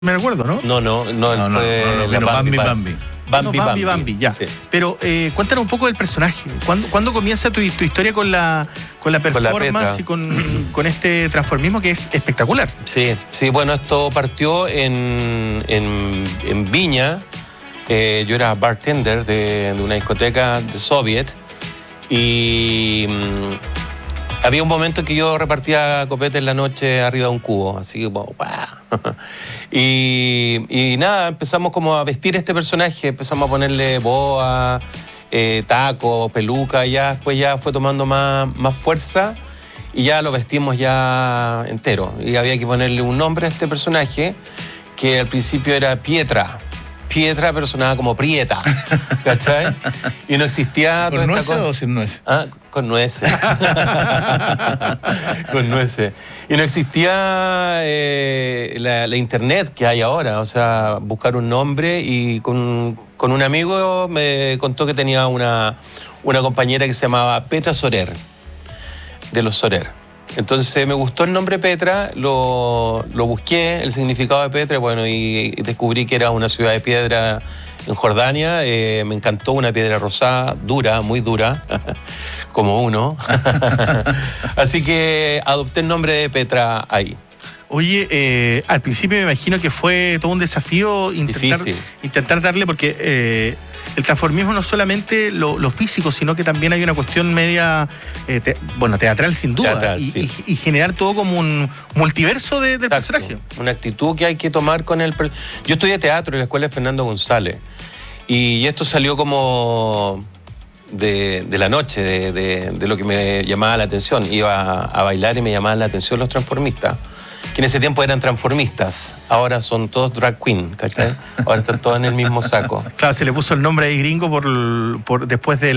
me recuerdo, ¿no? No, él fue la Bambi. Bambi, ya. Sí. Pero cuéntanos un poco del personaje. ¿Cuándo comienza tu historia con la performance y con este transformismo que es espectacular? Sí, bueno, esto partió en Viña. Yo era bartender de una discoteca de Soviet y había un momento en que yo repartía copete en la noche arriba de un cubo, así como ¡wow! Y nada, empezamos como a vestir este personaje, empezamos a ponerle boa, taco, peluca, ya después ya fue tomando más fuerza y ya lo vestimos ya entero. Y había que ponerle un nombre a este personaje que al principio era Pietra, pero sonaba como Prieta, ¿cachai? Y no existía toda esta cosa. ¿Con nueces o sin nueces? Con nueces. Con nueces. Y no existía la internet que hay ahora, o sea, buscar un nombre y con un amigo me contó que tenía una compañera que se llamaba Petra Sorer, de los Sorer. Entonces me gustó el nombre Petra, lo busqué, el significado de Petra, bueno, y descubrí que era una ciudad de piedra en Jordania. Me encantó, una piedra rosada, dura, muy dura, como uno. Así que adopté el nombre de Petra ahí. Oye, al principio me imagino que fue todo un desafío intentar darle, porque el transformismo no es solamente lo físico, sino que también hay una cuestión media, teatral sin duda, teatral, y generar todo como un multiverso del personaje. Una actitud que hay que tomar con el... Yo estudié teatro en la escuela de Fernando González, y esto salió como de la noche, de lo que me llamaba la atención. Iba a bailar y me llamaban la atención los transformistas, que en ese tiempo eran transformistas, ahora son todos drag queen, ¿cachai? Ahora están todos en el mismo saco. Claro, se le puso el nombre ahí gringo por después de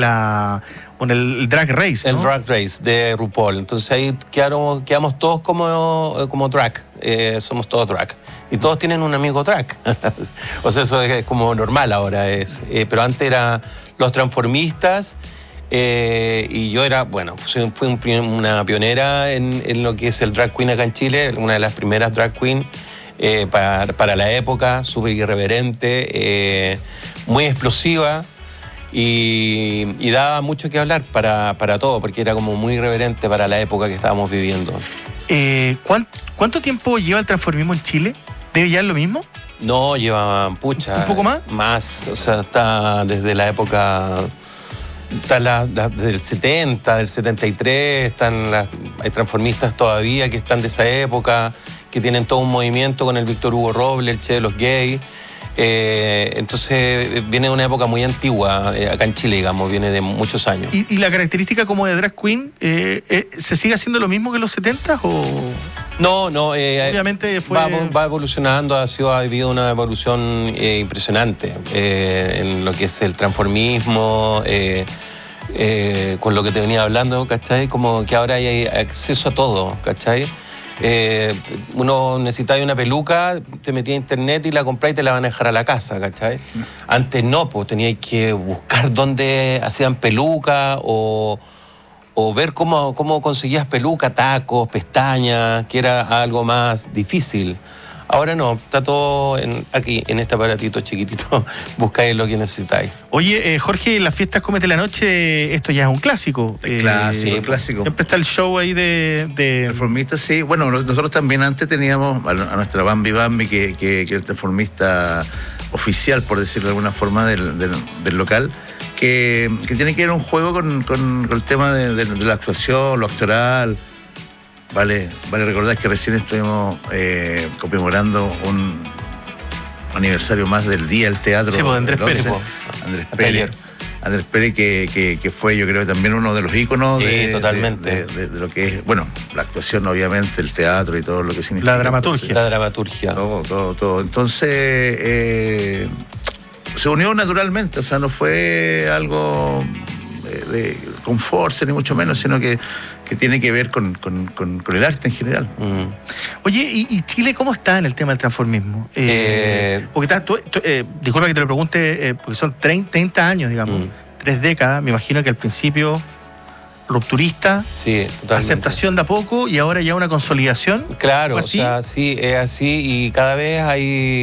el Drag Race, ¿no? El Drag Race de RuPaul. Entonces ahí quedamos todos como drag, somos todos drag. Y todos tienen un amigo drag. O sea, eso es como normal ahora. Pero antes eran los transformistas. Y yo era, fui una pionera en lo que es el drag queen acá en Chile, una de las primeras drag queen para la época, súper irreverente, muy explosiva y daba mucho que hablar para todo, porque era como muy irreverente para la época que estábamos viviendo. ¿Cuánto tiempo lleva el transformismo en Chile? ¿Debe llevar lo mismo? No, lleva pucha. ¿Un poco más? Más, o sea, está desde la época... Está del 70, del 73, hay transformistas todavía que están de esa época, que tienen todo un movimiento con el Víctor Hugo Robles, el Che de los gays. Entonces viene de una época muy antigua, acá en Chile, digamos, viene de muchos años. ¿Y la característica como de drag queen, se sigue haciendo lo mismo que en los 70 o...? No, obviamente va evolucionando, ha habido una evolución impresionante en lo que es el transformismo, con lo que te venía hablando, ¿cachai? Como que ahora hay acceso a todo, ¿cachai? Uno necesitaba una peluca, te metías a internet y la comprás y te la van a dejar a la casa, ¿cachai? Antes no, pues teníais que buscar dónde hacían peluca o ver cómo conseguías peluca, tacos, pestañas, que era algo más difícil. Ahora no, está todo aquí, en este aparatito chiquitito, buscáis lo que necesitáis. Oye, Jorge, las fiestas Cómete la Noche, esto ya es un clásico. Clásico. Siempre está el show ahí de... Transformistas, sí. Bueno, nosotros también antes teníamos a nuestra Bambi, que era el transformista oficial, por decirlo de alguna forma, del local, que tiene que ver un juego con el tema de la actuación, lo actoral. Vale recordar que recién estuvimos conmemorando un aniversario más del Día del Teatro. Sí, pues Andrés Pérez. Andrés Pérez, que fue, yo creo, también uno de los íconos totalmente. De lo que es, la actuación, obviamente, el teatro y todo lo que significa. La dramaturgia. La dramaturgia. Todo. Entonces, se unió naturalmente, o sea, no fue algo con fuerza, ni mucho menos, sino que tiene que ver con el arte en general. Oye, ¿y Chile cómo está en el tema del transformismo? Porque disculpa que te lo pregunte, porque son 30 años, digamos, 3 décadas. Me imagino que al principio rupturista, sí, totalmente. aceptación de a poco y ahora ya una consolidación. Claro, o sea, sí, es así y cada vez hay